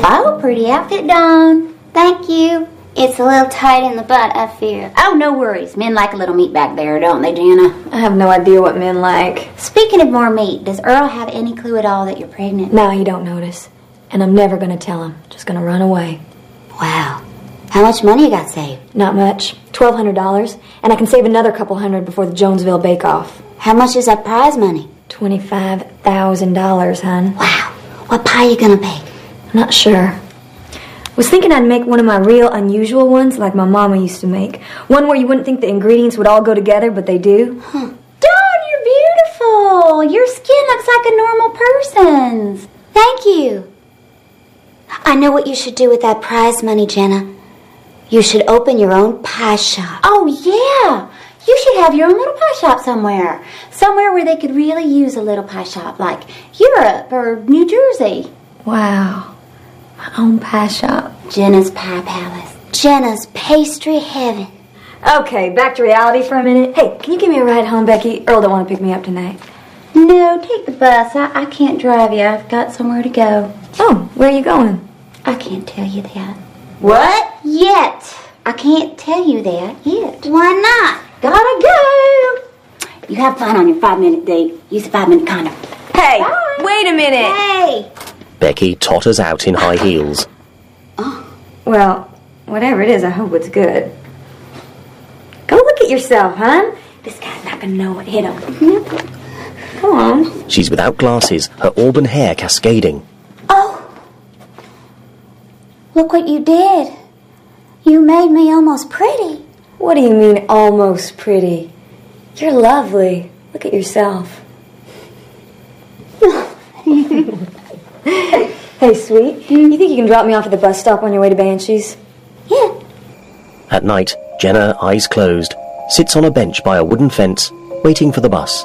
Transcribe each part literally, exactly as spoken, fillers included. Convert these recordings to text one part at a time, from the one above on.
Oh, pretty outfit, Dawn. Thank you. It's a little tight in the butt, I fear. Oh, no worries. Men like a little meat back there, don't they, Jenna? I have no idea what men like. Speaking of more meat, does Earl have any clue at all that you're pregnant? No, he don't notice. And I'm never going to tell him. Just going to run away. Wow. How much money you got saved? Not much. twelve hundred dollars. And I can save another couple hundred before the Jonesville Bake-Off. How much is that prize money? twenty-five thousand dollars, hon. Wow. What pie you gonna bake? I'm not sure. Was thinking I'd make one of my real unusual ones like my mama used to make. One where you wouldn't think the ingredients would all go together, but they do. Huh. Dawn, you're beautiful. Your skin looks like a normal person's. Thank you. I know what you should do with that prize money, Jenna. You should open your own pie shop. Oh, yeah. You should have your own little pie shop somewhere. Somewhere where they could really use a little pie shop, like Europe or New Jersey. Wow. My own pie shop. Jenna's Pie Palace. Jenna's Pastry Heaven. Okay, back to reality for a minute. Hey, can you give me a ride home, Becky? Earl don't want to pick me up tonight. No, take the bus. I, I can't drive you. I've got somewhere to go. Oh, where are you going? I can't tell you that. What? Yet. I can't tell you that yet. Why not? Gotta go. You have fun on your five-minute date. Use the five-minute condom. Hey, Bye. wait a minute. Hey. Becky totters out in high heels. Oh. Well, whatever it is, I hope it's good. Go look at yourself, hon. This guy's not gonna know what hit him. Mm-hmm. Come on. She's without glasses, her auburn hair cascading. Oh. Look what you did. You made me almost pretty. What do you mean, almost pretty? You're lovely. Look at yourself. Hey, sweet. You think you can drop me off at the bus stop on your way to Banshees? Yeah. At night, Jenna, eyes closed, sits on a bench by a wooden fence, waiting for the bus.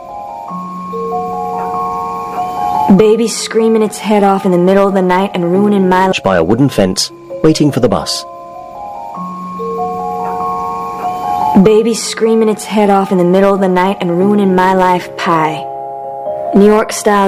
Baby screaming its head off in the middle of the night and ruining my life. By a wooden fence, waiting for the bus. Baby screaming its head off in the middle of the night and ruining my life pie. New York style